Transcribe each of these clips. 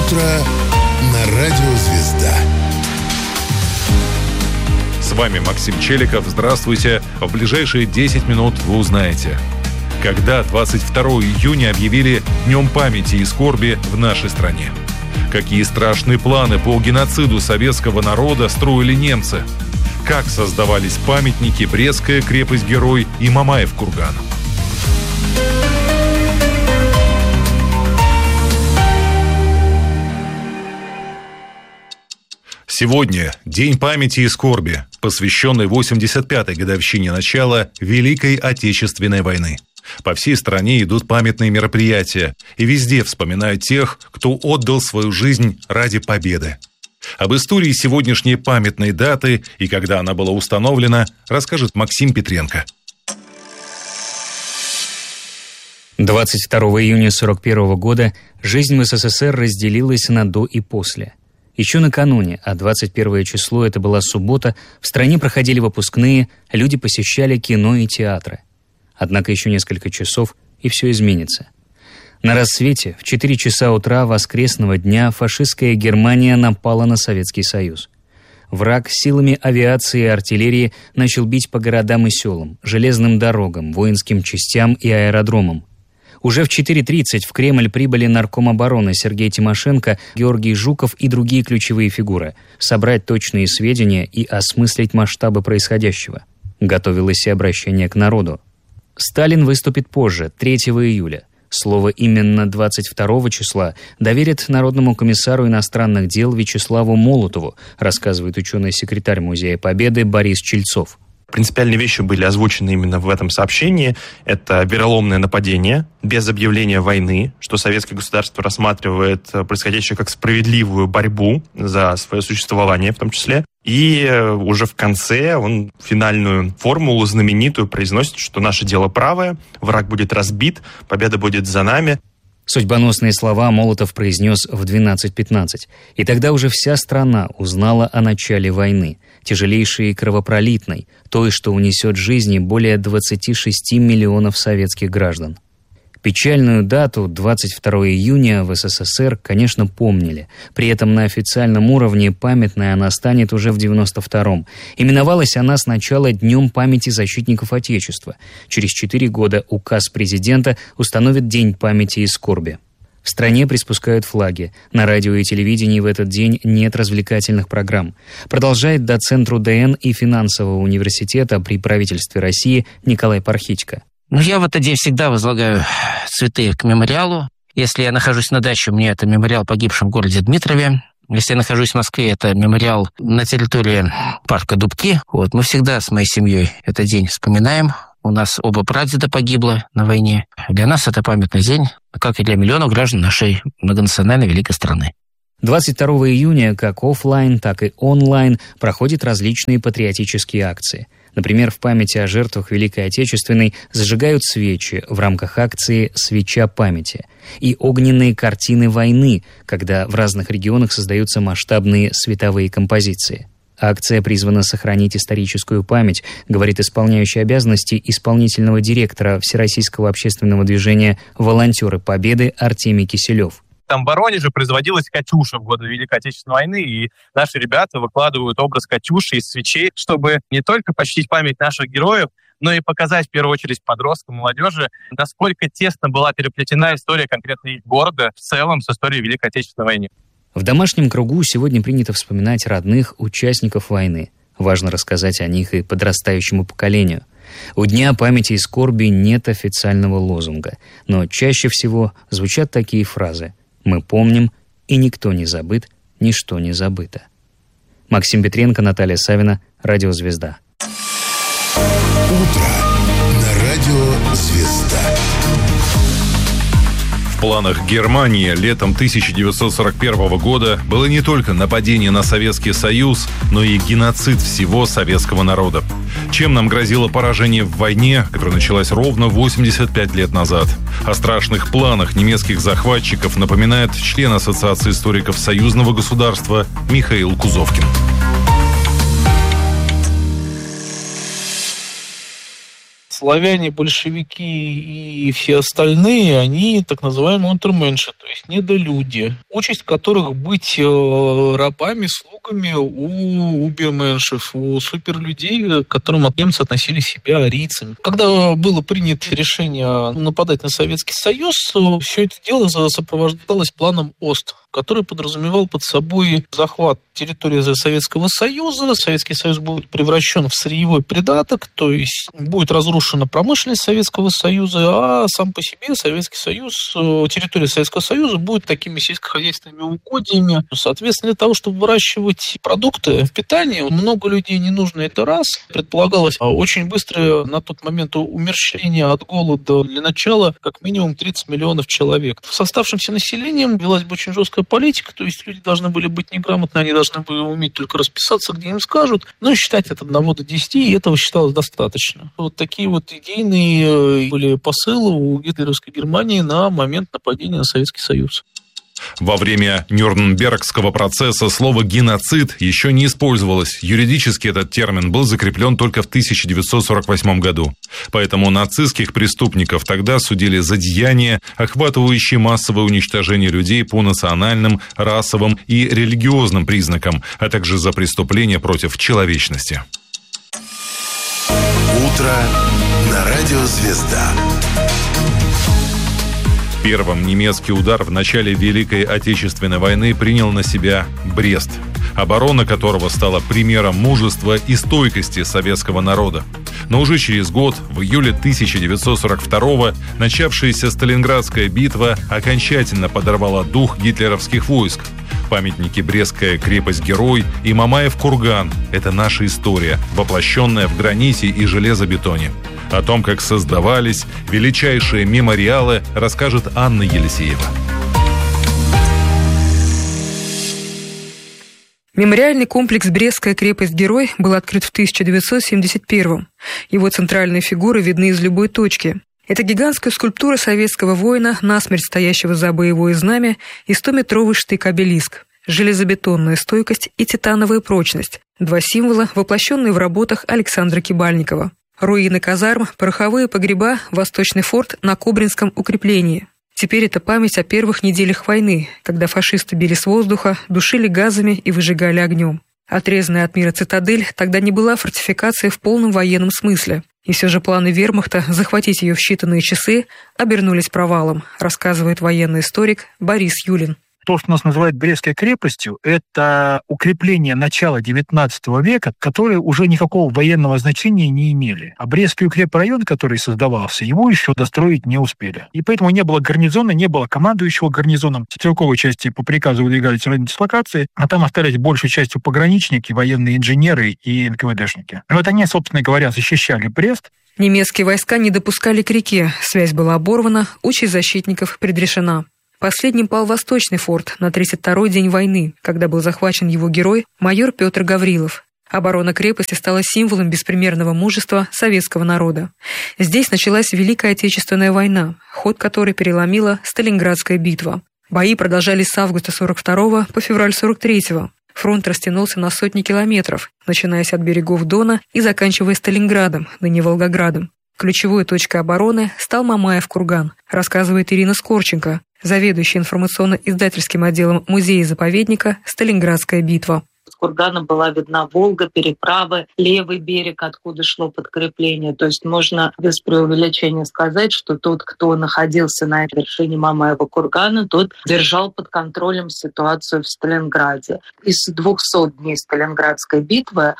утро на Радио Звезда. С вами Максим Челиков. Здравствуйте. В ближайшие 10 минут вы узнаете, когда 22 июня объявили Днем памяти и скорби в нашей стране. Какие страшные планы по геноциду советского народа строили немцы. Как создавались памятники Брестская крепость-герой и Мамаев курган. Сегодня День памяти и скорби, посвященный 85-й годовщине начала Великой Отечественной войны. По всей стране идут памятные мероприятия, и везде вспоминают тех, кто отдал свою жизнь ради победы. Об истории сегодняшней памятной даты и когда она была установлена, расскажет Максим Петренко. 22 июня 1941 года жизнь в СССР разделилась на «до» и «после». Еще накануне, а 21 число, это была суббота, в стране проходили выпускные, люди посещали кино и театры. Однако еще несколько часов, и все изменится. На рассвете, в 4 часа утра воскресного дня, фашистская Германия напала на Советский Союз. Враг силами авиации и артиллерии начал бить по городам и селам, железным дорогам, воинским частям и аэродромам. Уже в 4:30 в Кремль прибыли нарком обороны Сергей Тимошенко, Георгий Жуков и другие ключевые фигуры, собрать точные сведения и осмыслить масштабы происходящего. Готовилось и обращение к народу. Сталин выступит позже, 3 июля. Слово именно 22 числа доверит Народному комиссару иностранных дел Вячеславу Молотову, рассказывает ученый-секретарь Музея Победы Борис Чельцов. Принципиальные вещи были озвучены именно в этом сообщении. Это вероломное нападение без объявления войны, что советское государство рассматривает происходящее как справедливую борьбу за свое существование в том числе. И уже в конце он финальную формулу знаменитую произносит, что наше дело правое, враг будет разбит, победа будет за нами. Судьбоносные слова Молотов произнес в 12:15. И тогда уже вся страна узнала о начале войны, тяжелейшей и кровопролитной, той, что унесет жизни более 26 миллионов советских граждан. Печальную дату, 22 июня, в СССР, конечно, помнили. При этом на официальном уровне памятной она станет уже в 92-м. Именовалась она сначала Днем памяти защитников Отечества. Через 4 года указ президента установит День памяти и скорби. В стране приспускают флаги. На радио и телевидении в этот день нет развлекательных программ. Продолжает доцент РУДН и финансового университета при правительстве России Николай Пархитько. Я в этот день всегда возлагаю цветы к мемориалу. Если я нахожусь на даче, у меня это мемориал погибшим в городе Дмитрове. Если я нахожусь в Москве, это мемориал на территории парка Дубки. Мы всегда с моей семьей этот день вспоминаем. У нас оба прадеда погибло на войне. Для нас это памятный день, как и для миллионов граждан нашей многонациональной великой страны. 22 июня как офлайн, так и онлайн проходят различные патриотические акции. Например, в памяти о жертвах Великой Отечественной зажигают свечи в рамках акции «Свеча памяти» и огненные картины войны, когда в разных регионах создаются масштабные световые композиции. Акция призвана сохранить историческую память, говорит исполняющий обязанности исполнительного директора Всероссийского общественного движения «Волонтеры Победы» Артемий Киселев. Там в Воронеже производилась «Катюша» в годы Великой Отечественной войны, и наши ребята выкладывают образ «Катюши» из свечей, чтобы не только почтить память наших героев, но и показать, в первую очередь, подросткам, молодежи, насколько тесно была переплетена история конкретно их города в целом с историей Великой Отечественной войны. В домашнем кругу сегодня принято вспоминать родных участников войны. Важно рассказать о них и подрастающему поколению. У Дня памяти и скорби нет официального лозунга, но чаще всего звучат такие фразы: «Мы помним, и никто не забыт, ничто не забыто». Максим Петренко, Наталья Савина, Радио Звезда. Утро на Радио Звезда. В планах Германии летом 1941 года было не только нападение на Советский Союз, но и геноцид всего советского народа. Чем нам грозило поражение в войне, которая началась ровно 85 лет назад? О страшных планах немецких захватчиков напоминает член Ассоциации историков союзного государства Михаил Кузовкин. славяне, большевики и все остальные, они так называемые унтерменши, то есть недолюди, участь которых быть рабами, слугами у уберменшев, у суперлюдей, к которым немцы относили себя арийцами. Когда было принято решение нападать на Советский Союз, все это дело сопровождалось планом ОСТ, который подразумевал под собой захват территории Советского Союза. Советский Союз будет превращен в сырьевой придаток, то есть будет разрушена промышленность Советского Союза, а сам по себе Советский Союз, территория Советского Союза будет такими сельскохозяйственными угодьями. Соответственно, для того, чтобы выращивать продукты питания, много людей не нужно, это раз. Предполагалось очень быстрое на тот момент умерщвление от голода для начала как минимум 30 миллионов человек. С оставшимся населением велась бы очень жесткая политика, то есть люди должны были быть неграмотны, они должны были уметь только расписаться, где им скажут, но считать от 1 до 10, и этого считалось достаточно. Вот такие вот идейные были посылы у гитлеровской Германии на момент нападения на Советский Союз. Во время Нюрнбергского процесса слово «геноцид» еще не использовалось. Юридически этот термин был закреплен только в 1948 году. Поэтому нацистских преступников тогда судили за деяния, охватывающие массовое уничтожение людей по национальным, расовым и религиозным признакам, а также за преступления против человечности. Утро на радио «Звезда». Первым немецкий удар в начале Великой Отечественной войны принял на себя Брест, оборона которого стала примером мужества и стойкости советского народа. Но уже через год, в июле 1942-го, начавшаяся Сталинградская битва окончательно подорвала дух гитлеровских войск. Памятники «Брестская крепость-герой» и «Мамаев курган» — это наша история, воплощенная в граните и железобетоне. О том, как создавались величайшие мемориалы, расскажет Анна Елисеева. Мемориальный комплекс «Брестская крепость-герой» был открыт в 1971-м. Его центральные фигуры видны из любой точки. Это гигантская скульптура советского воина, насмерть стоящего за боевое знамя, и 100-метровый штык-обелиск. Железобетонная стойкость и титановая прочность – два символа, воплощенные в работах Александра Кибальникова. Руины казарм, пороховые погреба, Восточный форт на Кобринском укреплении. Теперь это память о первых неделях войны, когда фашисты били с воздуха, душили газами и выжигали огнем. Отрезанная от мира цитадель тогда не была фортификацией в полном военном смысле. И все же планы вермахта захватить ее в считанные часы обернулись провалом, рассказывает военный историк Борис Юлин. То, что нас называют Брестской крепостью, это укрепления начала XIX века, которые уже никакого военного значения не имели. А Брестский укрепрайон, который создавался, его еще достроить не успели. И поэтому не было гарнизона, не было командующего гарнизоном. В стрелковой части по приказу выдвигались районы дислокации, а там остались большей частью пограничники, военные инженеры и НКВДшники. И вот они, собственно говоря, защищали Брест. Немецкие войска не допускали к реке, связь была оборвана, участь защитников предрешена. Последним пал Восточный форт на 32-й день войны, когда был захвачен его герой, майор Петр Гаврилов. Оборона крепости стала символом беспримерного мужества советского народа. Здесь началась Великая Отечественная война, ход которой переломила Сталинградская битва. Бои продолжались с августа 42 по февраль 43-го. Фронт растянулся на сотни километров, начинаясь от берегов Дона и заканчивая Сталинградом, ныне Волгоградом. Ключевой точкой обороны стал Мамаев курган, рассказывает Ирина Скорченко, заведующий информационно-издательским отделом музея-заповедника «Сталинградская битва». С кургана была видна Волга, переправы, левый берег, откуда шло подкрепление. То есть можно без преувеличения сказать, что тот, кто находился на вершине Мамаева кургана, тот держал под контролем ситуацию в Сталинграде. Из 200 дней Сталинградской битвы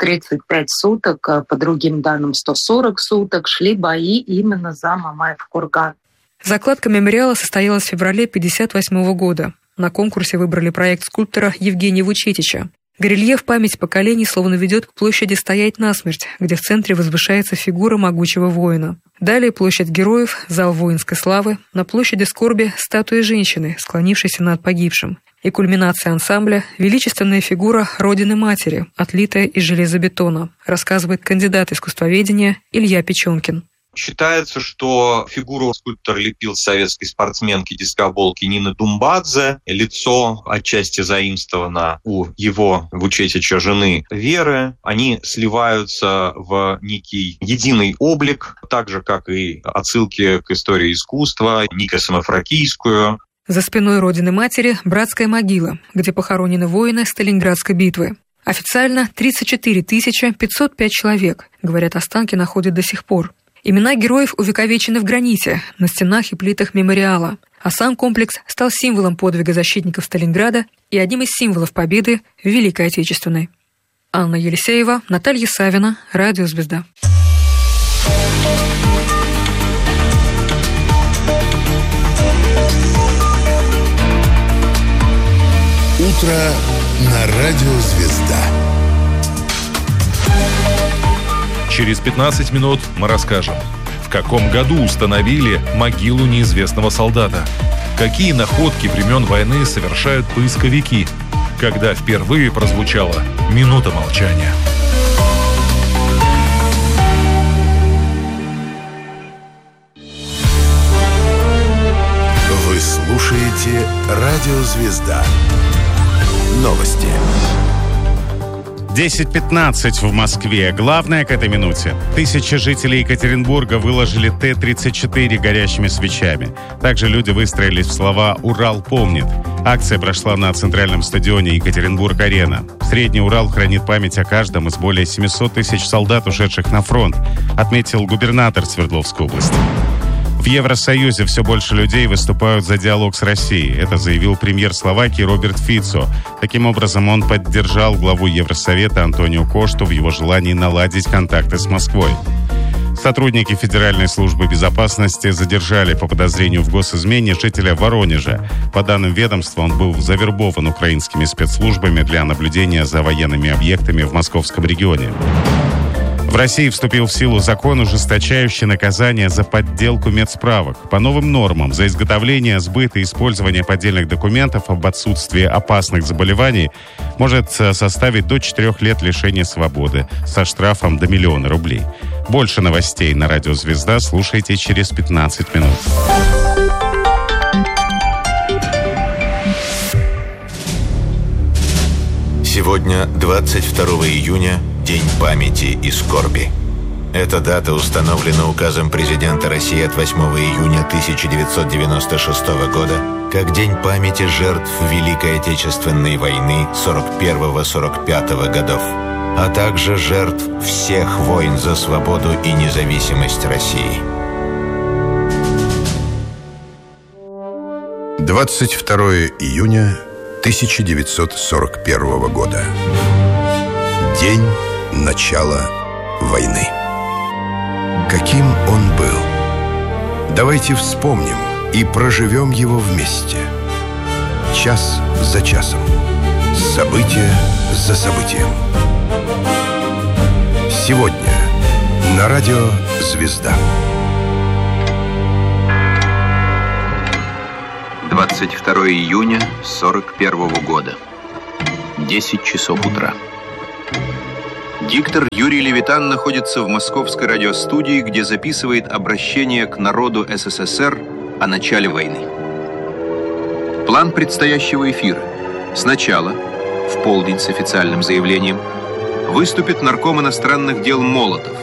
135 суток, по другим данным 140 суток, шли бои именно за Мамаев курган. Закладка мемориала состоялась в феврале 1958 года. На конкурсе выбрали проект скульптора Евгения Вучетича. Горельеф «Память поколений» словно ведет к площади «Стоять насмерть», где в центре возвышается фигура могучего воина. Далее площадь Героев, зал воинской славы, на площади скорби статуя женщины, склонившейся над погибшим. И кульминация ансамбля – величественная фигура Родины-Матери, отлитая из железобетона, рассказывает кандидат искусствоведения Илья Печенкин. Считается, что фигуру скульптор лепил советской спортсменки дискоболки Нины Думбадзе. Лицо отчасти заимствовано у его в учетича жены Веры. Они сливаются в некий единый облик, так же, как и отсылки к истории искусства, Нико Самофракийскую. За спиной родины матери братская могила, где похоронены воины Сталинградской битвы. Официально 34 505 человек, говорят, останки находят до сих пор. Имена героев увековечены в граните, на стенах и плитах мемориала. А сам комплекс стал символом подвига защитников Сталинграда и одним из символов победы в Великой Отечественной. Анна Елисеева, Наталья Савина, Радио «Звезда». Утро на Радио «Звезда». Через 15 минут мы расскажем, в каком году установили могилу неизвестного солдата, какие находки времен войны совершают поисковики, когда впервые прозвучала минута молчания. Вы слушаете Радио «Звезда». Новости. 10:15 в Москве. Главное к этой минуте. Тысячи жителей Екатеринбурга выложили Т-34 горящими свечами. Также люди выстроились в слова «Урал помнит». Акция прошла на центральном стадионе Екатеринбург-Арена. Средний Урал хранит память о каждом из более 700 тысяч солдат, ушедших на фронт, отметил губернатор Свердловской области. В Евросоюзе все больше людей выступают за диалог с Россией. Это заявил премьер Словакии Роберт Фицо. Таким образом, он поддержал главу Евросовета Антонио Кошту в его желании наладить контакты с Москвой. Сотрудники Федеральной службы безопасности задержали по подозрению в госизмене жителя Воронежа. По данным ведомства, он был завербован украинскими спецслужбами для наблюдения за военными объектами в московском регионе. В России вступил в силу закон, ужесточающий наказание за подделку медсправок. По новым нормам за изготовление, сбыт и использование поддельных документов об отсутствии опасных заболеваний может составить до 4 лет лишения свободы со штрафом до 1 000 000 рублей. Больше новостей на Радио «Звезда» слушайте через 15 минут. Сегодня, 22 июня, День памяти и скорби. Эта дата установлена указом президента России от 8 июня 1996 года как День памяти жертв Великой Отечественной войны 41-45 годов, а также жертв всех войн за свободу и независимость России. 22 июня 1941 года. День начала войны. Каким он был? Давайте вспомним и проживем его вместе. Час за часом. Событие за событием. Сегодня на Радио «Звезда». 22 июня 1941 года. 10 часов утра. Диктор Юрий Левитан находится в московской радиостудии, где записывает обращение к народу СССР о начале войны. План предстоящего эфира. Сначала, в полдень с официальным заявлением, выступит нарком иностранных дел Молотов.